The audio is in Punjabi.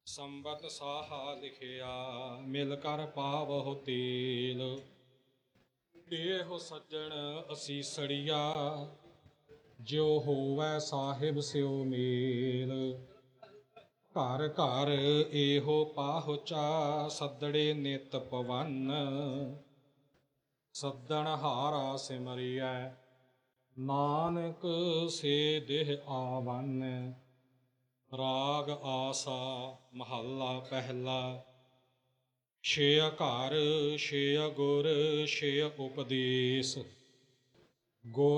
ਸੰਬਤ ਸਾਹਾ ਲਿਖਿਆ ਮਿਲ ਕਰ ਪਾਵਹੁ ਤੇਲ। ਇਹੋ ਸੱਜਣ ਅਸੀਸੜੀਆ ਜਿਉ ਹੋਵੈ ਸਾਹਿਬ ਸਿਉ ਮੇਲ। ਘਰ ਘਰ ਇਹੋ ਪਾਹੁਚਾ ਸੱਦੜੇ ਨਿਤ ਪਵਨ। ਸੱਦਣ ਹਾਰਾ ਸਿਮਰਿਐ ਨਾਨਕ ਸੇ ਦੇਹ ਆਵਨ। ਰਾਗ ਆਸਾ ਮਹੱਲਾ ਪਹਿਲਾ। ਛਿਅ ਘਰ ਛਿਅ ਗੁਰ ਛਿਅ ਉਪਦੇਸ। ਗੁਰ